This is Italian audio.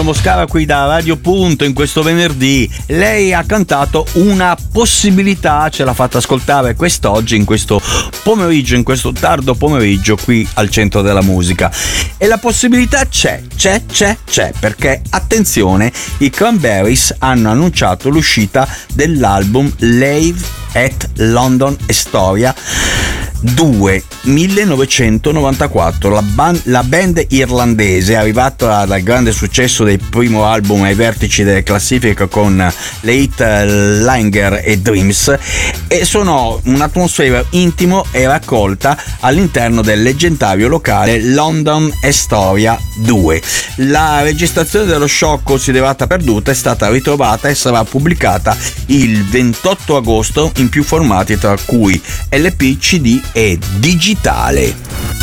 Moscara qui da Radio Punto in questo venerdì. Lei ha cantato Una possibilità, ce l'ha fatta ascoltare quest'oggi in questo pomeriggio, in questo tardo pomeriggio qui al Centro della Musica. E la possibilità c'è, perché attenzione, i Cranberries hanno annunciato l'uscita dell'album Live at London Astoria 2 1994. La band irlandese è arrivata dal grande successo del primo album ai vertici delle classifiche con le hit Linger e Dreams, e suonò un'atmosfera intimo e raccolta all'interno del leggendario locale London Astoria 2. La registrazione dello show considerata perduta è stata ritrovata e sarà pubblicata il 28 agosto in più formati, tra cui LP, CD e digitale.